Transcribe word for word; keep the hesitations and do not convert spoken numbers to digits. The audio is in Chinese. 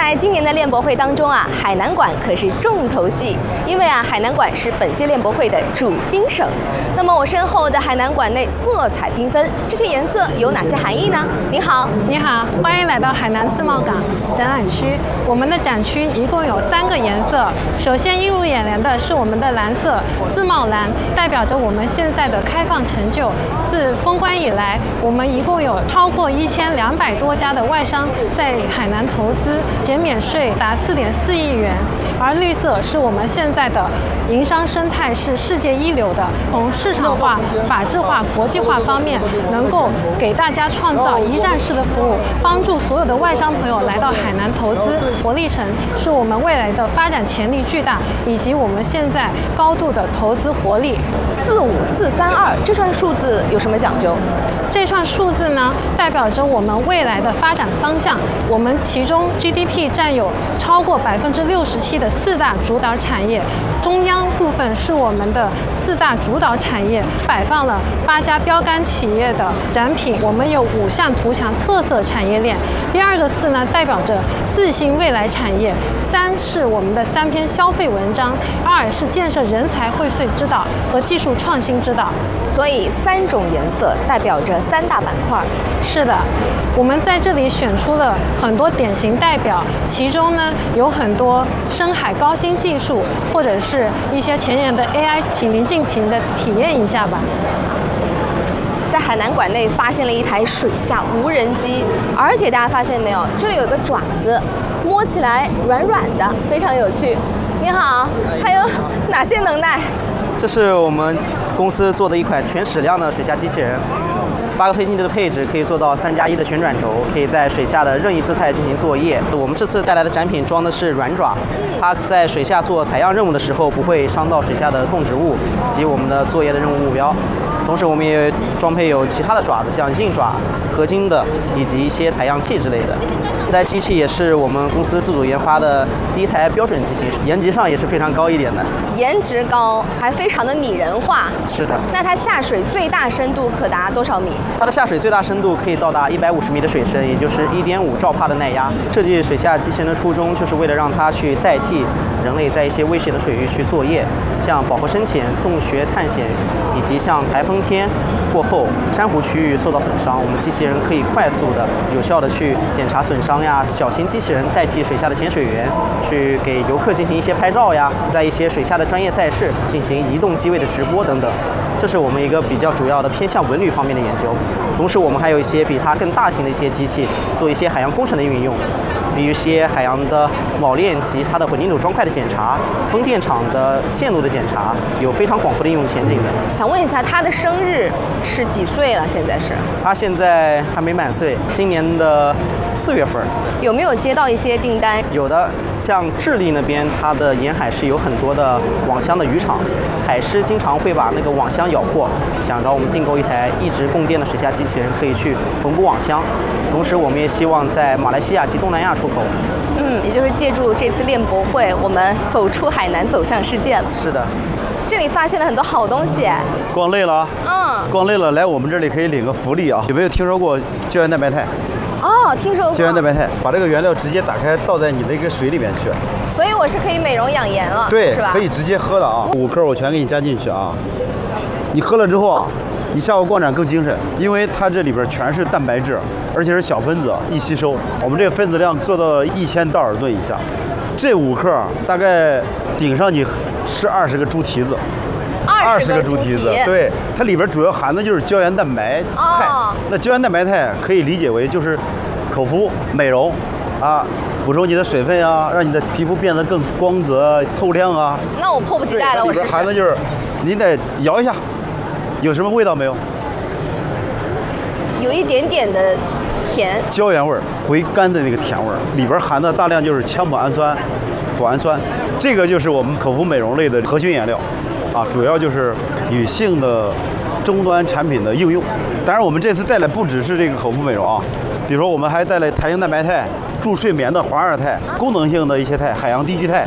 在今年的链博会当中啊，海南馆可是重头戏，因为啊，海南馆是本届链博会的主宾省。那么我身后的海南馆内色彩缤纷，这些颜色有哪些含义呢？您好， 你好，欢迎来到海南自贸港展览区。我们的展区一共有三个颜色，首先映入眼帘的是我们的蓝色，自贸蓝，代表着我们现在的开放成就。自封关以来，我们一共有超过一千两百多家的外商在海南投资，减免税达四点四亿元。而绿色是我们现在的营商生态是世界一流的，从市场化、法治化、国际化方面，能够给大家创造一站式的服务，帮助所有的外商朋友来到海南投资。活力城是我们未来的发展潜力巨大，以及我们现在高度的投资活力。 四五四三二这串数字有什么讲究？ 这串数字呢，代表着我们未来的发展方向。我们其中 G D P 占有超过百分之六十七的四大主导产业，中央部分是我们的四大主导产业，摆放了八家标杆企业的展品。我们有五项图强特色产业链。第二个四呢，代表着四新未来产业。三是我们的三篇消费文章，二是建设人才荟萃之岛和技术创新之岛。 所以三种颜色代表着三大板块。 是的，我们在这里选出了很多典型代表，其中呢有很多深海高新技术，或者是一些前沿的 A I， 请您尽情的体验一下吧。 在海南馆内发现了一台水下无人机，而且大家发现没有，这里有一个爪子，摸起来软软的，非常有趣。你好，还有哪些能耐？ 这是我们公司做的一款全矢量的水下机器人，八个推进器的配置可以做到三加一的旋转轴，可以在水下的任意姿态进行作业。我们这次带来的展品装的是软爪，它在水下做采样任务的时候不会伤到水下的动植物及我们的作业的任务目标。同时，我们也装配有其他的爪子，像硬爪、合金的，以及一些采样器之类的。这台机器也是我们公司自主研发的第一台标准机型，颜值上也是非常高一点的。 颜值高，还非常的拟人化。 是的。 那它下水最大深度可达多少米？ 它的下水最大深度可以到达一百五十米的水深，也就是一点五兆帕的耐压。设计水下机器人的初衷，就是为了让它去代替人类在一些危险的水域去作业，像饱和深潜、洞穴探险，以及像台风天过后珊瑚区域受到损伤，我们机器人可以快速的、有效的去检查损伤呀。小型机器人代替水下的潜水员，去给游客进行一些拍照呀，在一些水下的专业赛事进行移动机位的直播等等。这是我们一个比较主要的偏向文旅方面的研究。同时，我们还有一些比它更大型的一些机器，做一些海洋工程的运用。比如一些海洋的铆链及它的混凝土砖块的检查，风电场的线路的检查，有非常广阔的应用前景的。 想问一下，他的生日是几岁了？现在是？ 他现在还没满岁，今年的四月份。 有没有接到一些订单？ 有的，像智利那边，它的沿海是有很多的网箱的渔场，海狮经常会把那个网箱咬破，想找我们订购一台一直供电的水下机器人，可以去缝补网箱。同时，我们也希望在马来西亚及东南亚出口。 嗯，也就是借助这次链博会，我们走出海南，走向世界了。 是的。 这里发现了很多好东西。 逛累了啊？ 嗯。逛累了，来我们这里可以领个福利啊！有没有听说过胶原蛋白肽？ 哦，听说过。 胶原蛋白肽，把这个原料直接打开，倒在你的一个水里面去。 所以我是可以美容养颜了， 对， 是吧？ 可以直接喝的啊！五克我全给你加进去啊！你喝了之后啊，你下午逛展更精神，因为它这里边全是蛋白质，而且是小分子，易吸收。我们这个分子量做到了一千道尔顿以下，这五克大概顶上去是二十个猪蹄子。 二十个猪蹄子，对，它里边主要含的就是胶原蛋白肽。哦、那胶原蛋白肽可以理解为就是口服美容啊，补充你的水分啊，让你的皮肤变得更光泽透亮啊。 那我迫不及待了，我里边含的就是，你得摇一下，有什么味道没有？ 有一点点的甜， 胶原味儿，回甘的那个甜味儿，里边含的大量就是羟苯氨酸、脯氨酸，这个就是我们口服美容类的核心原料。啊，主要就是女性的终端产品的应用。当然，我们这次带来不只是这个口服美容啊，比如说我们还带来弹性蛋白肽、助睡眠的华二肽、功能性的一些肽、海洋低聚肽。